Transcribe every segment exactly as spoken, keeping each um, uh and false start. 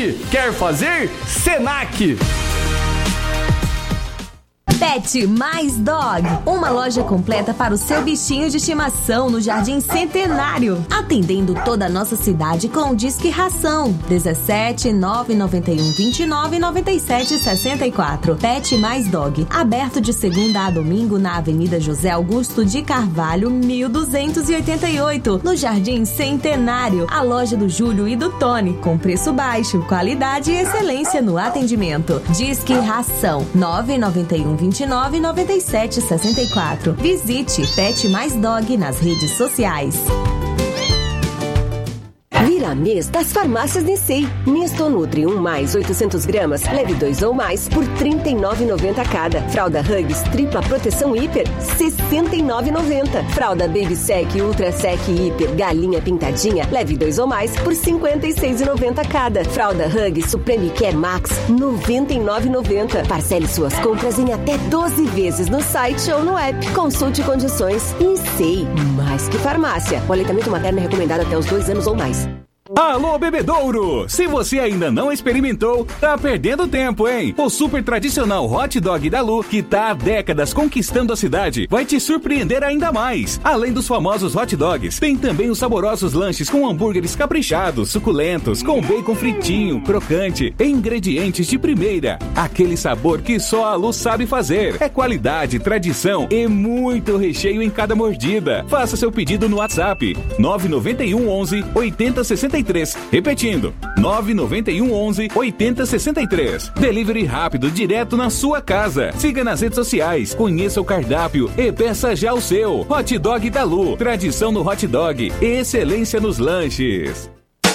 Senac. Quer fazer? Senac. Pet Mais Dog, uma loja completa para o seu bichinho de estimação no Jardim Centenário, atendendo toda a nossa cidade com o Disque Ração dezessete nove nove um vinte e nove noventa e sete sessenta e quatro. Pet Mais Dog, aberto de segunda a domingo na Avenida José Augusto de Carvalho, mil duzentos e oitenta e oito, no Jardim Centenário, a loja do Júlio e do Tony, com preço baixo, qualidade e excelência no atendimento. Disque Ração nove nove um vinte e nove noventa e sete sessenta e quatro. Visite Pet Mais Dog nas redes sociais. Vira mês das farmácias Nissei. Misto Nutri um mais oitocentos gramas, leve dois ou mais por trinta e nove reais e noventa centavos cada. Fralda Huggies tripla proteção hiper, sessenta e nove reais e noventa centavos. Fralda Baby Sec Ultra Sec Hiper galinha pintadinha, leve dois ou mais por cinquenta e seis reais e noventa centavos cada. Fralda Huggies Supreme Care Max, noventa e nove reais e noventa centavos. Parcele suas compras em até doze vezes no site ou no app. Consulte condições. Nissei, mais que farmácia. O aleitamento materno é recomendado até os dois anos ou mais. Alô, Bebedouro! Se você ainda não experimentou, tá perdendo tempo, hein? O super tradicional hot dog da Lu, que tá há décadas conquistando a cidade, vai te surpreender ainda mais. Além dos famosos hot dogs, tem também os saborosos lanches com hambúrgueres caprichados, suculentos, com bacon fritinho, crocante e ingredientes de primeira. Aquele sabor que só a Lu sabe fazer. É qualidade, tradição e muito recheio em cada mordida. Faça seu pedido no WhatsApp nove nove um onze oitenta sessenta e três. Repetindo, nove nove um onze oitenta sessenta e três. Delivery rápido, direto na sua casa. Siga nas redes sociais, conheça o cardápio e peça já o seu. Hot Dog da Lu, tradição no hot dog, excelência nos lanches.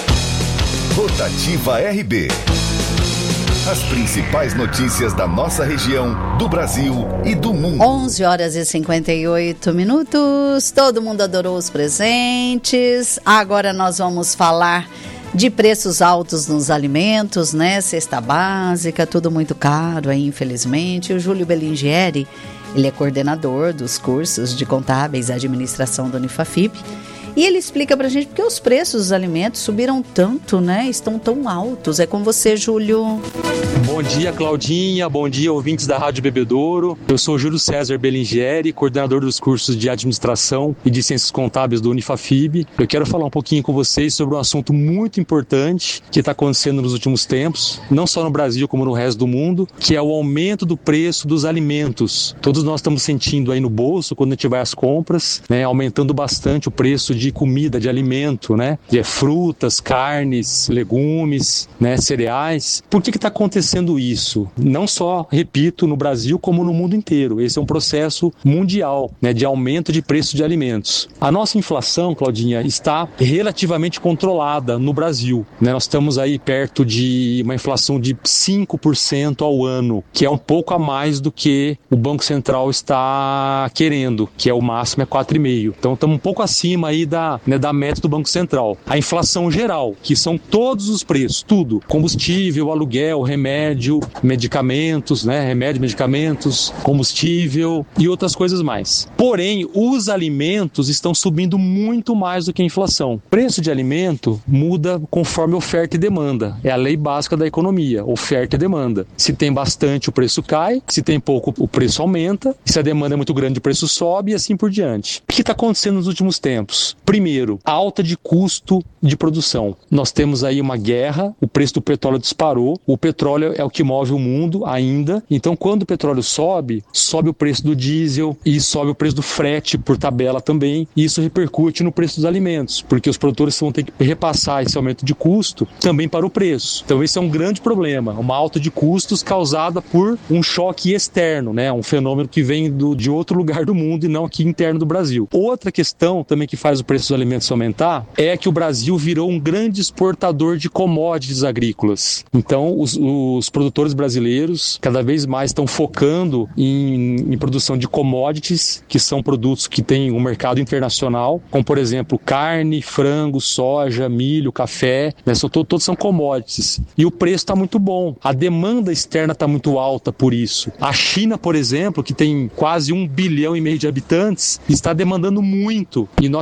Rotativa R B. As principais notícias da nossa região, do Brasil e do mundo. onze horas e cinquenta e oito minutos. Todo mundo adorou os presentes. Agora nós vamos falar de preços altos nos alimentos, né? Cesta básica, tudo muito caro aí, infelizmente. O Júlio Belingieri, ele é coordenador dos cursos de contábeis e administração da Unifafip. E ele explica pra gente porque os preços dos alimentos subiram tanto, né? Estão tão altos. É com você, Júlio. Bom dia, Claudinha. Bom dia, ouvintes da Rádio Bebedouro. Eu sou Júlio César Belingieri, coordenador dos cursos de Administração e de Ciências Contábeis do Unifafib. Eu quero falar um pouquinho com vocês sobre um assunto muito importante que está acontecendo nos últimos tempos, não só no Brasil como no resto do mundo, que é o aumento do preço dos alimentos. Todos nós estamos sentindo aí no bolso, quando a gente vai às compras, né, aumentando bastante o preço de comida, de alimento, né, de frutas, carnes, legumes, né, cereais. Por que que está acontecendo isso? Não só, repito, no Brasil como no mundo inteiro. Esse é um processo mundial, né, de aumento de preço de alimentos. A nossa inflação, Claudinha, está relativamente controlada no Brasil, né? Nós estamos aí perto de uma inflação de cinco por cento ao ano, que é um pouco a mais do que o Banco Central está querendo, que é o máximo é quatro vírgula cinco por cento. Então estamos um pouco acima aí da, né, da meta do Banco Central. A inflação geral, que são todos os preços, tudo, combustível, aluguel, remédio, medicamentos, né, remédio, medicamentos, combustível e outras coisas mais. Porém, os alimentos estão subindo muito mais do que a inflação. O preço de alimento muda conforme oferta e demanda. É a lei básica da economia, oferta e demanda. Se tem bastante, o preço cai, se tem pouco, o preço aumenta, se a demanda é muito grande, o preço sobe e assim por diante. O que está acontecendo nos últimos tempos? Primeiro, alta de custo de produção. Nós temos aí uma guerra, o preço do petróleo disparou, o petróleo é o que move o mundo ainda, então quando o petróleo sobe, sobe o preço do diesel e sobe o preço do frete por tabela também, e isso repercute no preço dos alimentos, porque os produtores vão ter que repassar esse aumento de custo também para o preço. Então esse é um grande problema, uma alta de custos causada por um choque externo, né? Um fenômeno que vem do, de outro lugar do mundo e não aqui interno do Brasil. Outra questão também que faz o preço dos alimentos aumentar é que o Brasil virou um grande exportador de commodities agrícolas. Então os, os produtores brasileiros cada vez mais estão focando em, em produção de commodities, que são produtos que têm um mercado internacional, como por exemplo carne, frango, soja, milho, café, né? São, todos são commodities. E o preço está muito bom. A demanda externa está muito alta por isso. A China, por exemplo, que tem quase um bilhão e meio de habitantes, está demandando muito. E nós estamos vendendo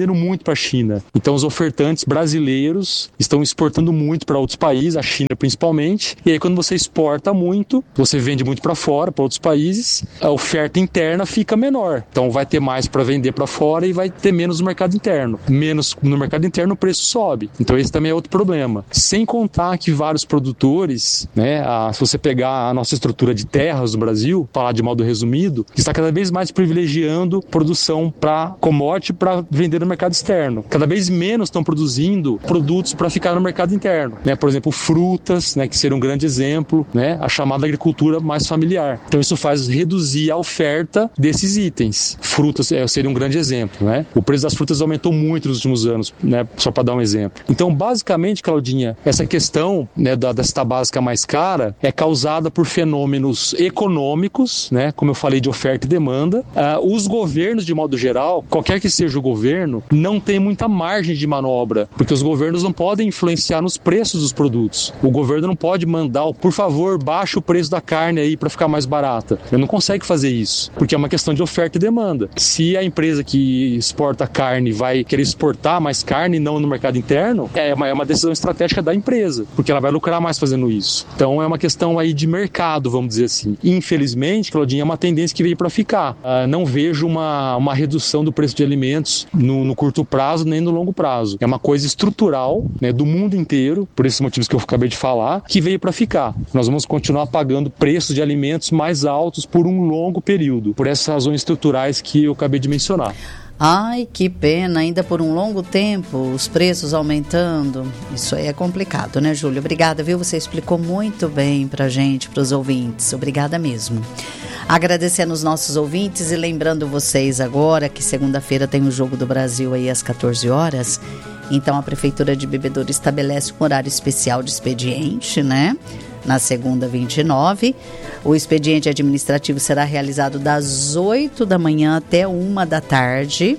vendendo muito para a China. Então os ofertantes brasileiros estão exportando muito para outros países, a China principalmente. E aí quando você exporta muito, você vende muito para fora, para outros países, a oferta interna fica menor. Então vai ter mais para vender para fora e vai ter menos no mercado interno. Menos no mercado interno, o preço sobe. Então esse também é outro problema. Sem contar que vários produtores, né, a, se você pegar a nossa estrutura de terras no Brasil, falar de modo resumido, está cada vez mais privilegiando produção para commodity para vender no mercado externo. Cada vez menos estão produzindo produtos para ficar no mercado interno, né? Por exemplo, frutas, né, que seria um grande exemplo, né, a chamada agricultura mais familiar. Então isso faz reduzir a oferta desses itens. Frutas é, seria um grande exemplo, né? O preço das frutas aumentou muito nos últimos anos, né, só para dar um exemplo. Então, basicamente, Claudinha, essa questão, né, da, da cesta básica mais cara é causada por fenômenos econômicos, né, como eu falei, de oferta e demanda. Uh, os governos, de modo geral, qualquer que seja o governo, não tem muita margem de manobra, porque os governos não podem influenciar nos preços dos produtos. O governo não pode mandar, por favor, baixe o preço da carne aí para ficar mais barata. Ele não consegue fazer isso, porque é uma questão de oferta e demanda. Se a empresa que exporta carne vai querer exportar mais carne e não no mercado interno, é uma, é uma decisão estratégica da empresa, porque ela vai lucrar mais fazendo isso. Então é uma questão aí de mercado, vamos dizer assim. Infelizmente, Claudinha, é uma tendência que veio para ficar. Uh, não vejo uma, uma redução do preço de alimentos no, no curto prazo nem no longo prazo. É uma coisa estrutural, né, do mundo inteiro, por esses motivos que eu acabei de falar, que veio para ficar. Nós vamos continuar pagando preços de alimentos mais altos por um longo período, por essas razões estruturais que eu acabei de mencionar. Ai, que pena, ainda por um longo tempo, os preços aumentando. Isso aí é complicado, né, Júlio? Obrigada, viu? Você explicou muito bem pra gente, pros ouvintes. Obrigada mesmo. Agradecendo os nossos ouvintes e lembrando vocês agora que segunda-feira tem o Jogo do Brasil aí às quatorze horas. Então a Prefeitura de Bebedouro estabelece um horário especial de expediente, né? Na segunda, vinte e nove. O expediente administrativo será realizado das oito da manhã até uma da tarde.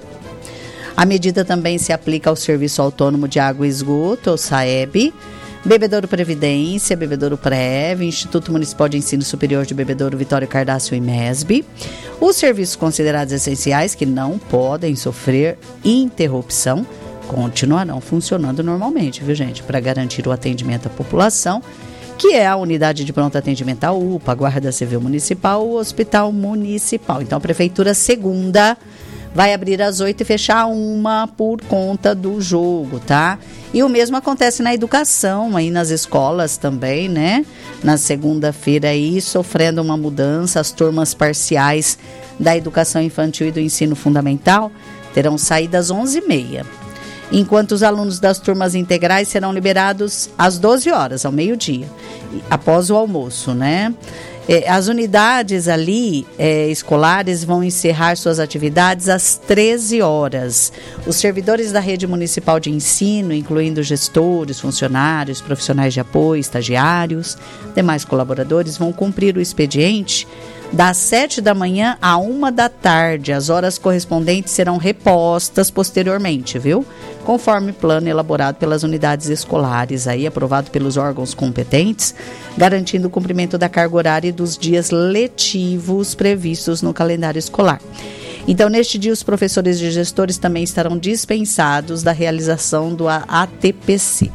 A medida também se aplica ao Serviço Autônomo de Água e Esgoto, o SAEB, Bebedouro Previdência, Bebedouro Prev, Instituto Municipal de Ensino Superior de Bebedouro, Vitório Cardácio e MESB. Os serviços considerados essenciais, que não podem sofrer interrupção, continuarão funcionando normalmente, viu, gente? Para garantir o atendimento à população, que é a unidade de pronto atendimento, a U P A, a Guarda Civil Municipal, o Hospital Municipal. Então, a Prefeitura, segunda, vai abrir às oito e fechar uma por conta do jogo, tá? E o mesmo acontece na educação, aí nas escolas também, né? Na segunda-feira aí, sofrendo uma mudança, as turmas parciais da educação infantil e do ensino fundamental terão saída às onze e meia. Enquanto os alunos das turmas integrais serão liberados às doze horas, ao meio-dia, após o almoço, né? As unidades ali é, escolares vão encerrar suas atividades às treze horas. Os servidores da rede municipal de ensino, incluindo gestores, funcionários, profissionais de apoio, estagiários, demais colaboradores, vão cumprir o expediente das sete da manhã à uma da tarde. As horas correspondentes serão repostas posteriormente, viu? Conforme plano elaborado pelas unidades escolares, aí aprovado pelos órgãos competentes, garantindo o cumprimento da carga horária e dos dias letivos previstos no calendário escolar. Então, neste dia, os professores e gestores também estarão dispensados da realização do A T P C.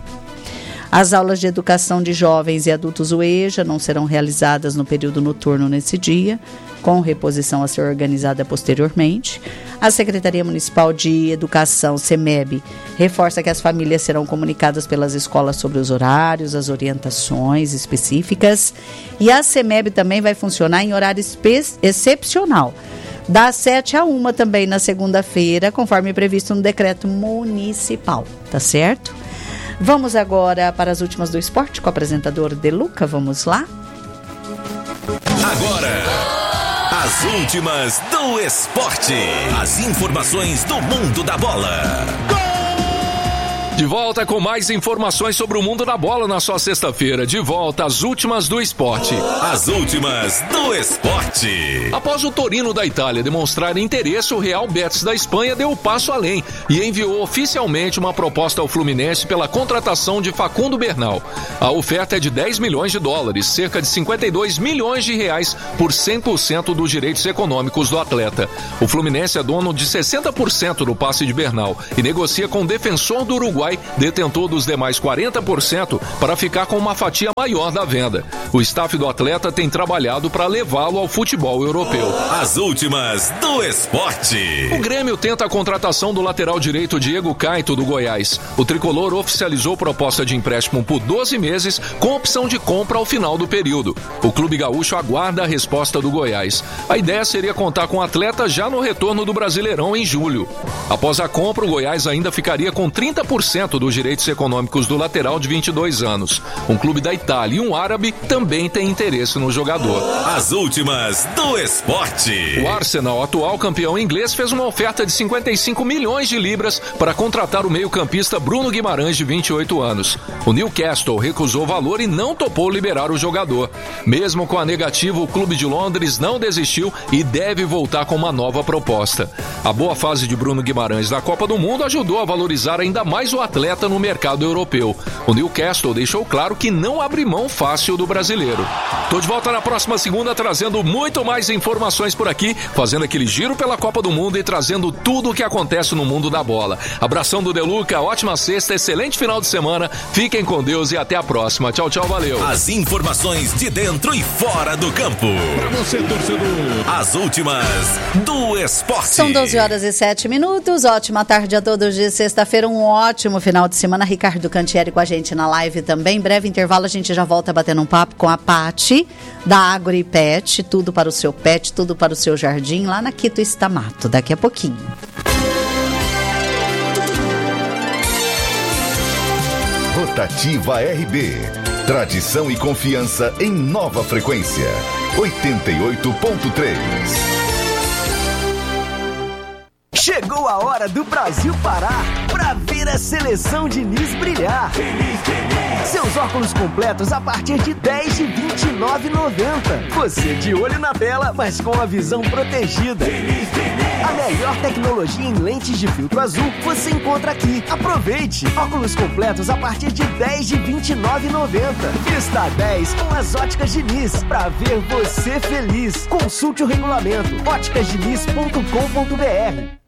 As aulas de educação de jovens e adultos U E J A não serão realizadas no período noturno nesse dia, com reposição a ser organizada posteriormente. A Secretaria Municipal de Educação, SEMEB, reforça que as famílias serão comunicadas pelas escolas sobre os horários, as orientações específicas. E a SEMEB também vai funcionar em horário espe- excepcional, das sete à uma também na segunda-feira, conforme previsto no decreto municipal, tá certo? Vamos agora para as últimas do esporte com o apresentador Deluca, vamos lá? Agora, as últimas do esporte. As informações do mundo da bola. De volta com mais informações sobre o mundo da bola na sua sexta-feira. De volta às últimas do esporte. As últimas do esporte. Após o Torino da Itália demonstrar interesse, o Real Betis da Espanha deu o passo além e enviou oficialmente uma proposta ao Fluminense pela contratação de Facundo Bernal. A oferta é de dez milhões de dólares, cerca de cinquenta e dois milhões de reais por cem por cento dos direitos econômicos do atleta. O Fluminense é dono de sessenta por cento do passe de Bernal e negocia com o Defensor do Uruguai, detentor dos demais quarenta por cento, para ficar com uma fatia maior da venda. O staff do atleta tem trabalhado para levá-lo ao futebol europeu. As últimas do esporte. O Grêmio tenta a contratação do lateral direito Diego Caito do Goiás. O tricolor oficializou proposta de empréstimo por doze meses com opção de compra ao final do período. O clube gaúcho aguarda a resposta do Goiás. A ideia seria contar com o atleta já no retorno do Brasileirão em julho. Após a compra, o Goiás ainda ficaria com trinta por cento dos direitos econômicos do lateral de vinte e dois anos. Um clube da Itália e um árabe também tem interesse no jogador. As últimas do esporte. O Arsenal, atual campeão inglês, fez uma oferta de cinquenta e cinco milhões de libras para contratar o meio-campista Bruno Guimarães, de vinte e oito anos. O Newcastle recusou o valor e não topou liberar o jogador. Mesmo com a negativa, o clube de Londres não desistiu e deve voltar com uma nova proposta. A boa fase de Bruno Guimarães na Copa do Mundo ajudou a valorizar ainda mais o atleta no mercado europeu. O Newcastle deixou claro que não abre mão fácil do brasileiro. Tô de volta na próxima segunda trazendo muito mais informações por aqui, fazendo aquele giro pela Copa do Mundo e trazendo tudo o que acontece no mundo da bola. Abração do Deluca, ótima sexta, excelente final de semana, fiquem com Deus e até a próxima. Tchau, tchau, valeu. As informações de dentro e fora do campo. Pra você, torcedor. As últimas do esporte. São doze horas e sete minutos, ótima tarde a todos de sexta-feira, um ótimo final de semana. Ricardo Cantieri com a gente na live também. Em breve intervalo a gente já volta batendo um papo com a Pati da Agri Pet, tudo para o seu pet, tudo para o seu jardim, lá na Quito Estamato, daqui a pouquinho. Rotativa R B. Tradição e confiança em nova frequência. oitenta e oito ponto três. Chegou a hora do Brasil parar pra ver a seleção Diniz brilhar. Feliz, feliz. Seus óculos completos a partir de dez de vinte e nove reais e noventa centavos. Você de olho na tela, mas com a visão protegida. Feliz, feliz. A melhor tecnologia em lentes de filtro azul você encontra aqui. Aproveite! Óculos completos a partir de dez de vinte e nove reais e noventa centavos. Está dez com as Óticas Diniz pra ver você feliz. Consulte o regulamento óticas diniz ponto com ponto br.